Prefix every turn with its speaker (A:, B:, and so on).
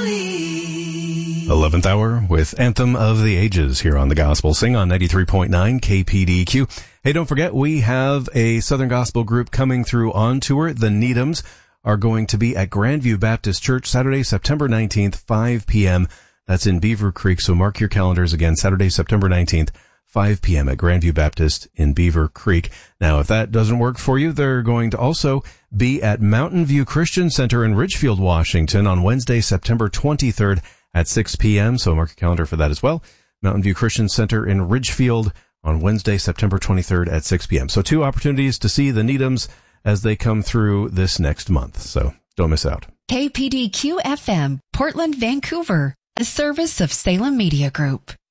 A: Holy.
B: 11th hour with Anthem of the Ages here on the Gospel Sing on 93.9 KPDQ. Hey, don't forget, we have a Southern Gospel group coming through on tour. The Needhams are going to be at Grandview Baptist Church Saturday, September 19th, 5 p.m. That's in Beaver Creek, so mark your calendars again, Saturday, September 19th, 5 p.m. at Grandview Baptist in Beaver Creek. Now, if that doesn't work for you, they're going to also be at Mountain View Christian Center in Ridgefield, Washington on Wednesday, September 23rd at 6 p.m., so mark your calendar for that as well. Mountain View Christian Center in Ridgefield on Wednesday, September 23rd at 6 p.m. So 2 opportunities to see the Needhams as they come through this next month, so don't miss out.
C: KPDQ FM, Portland, Vancouver, a service of Salem Media Group.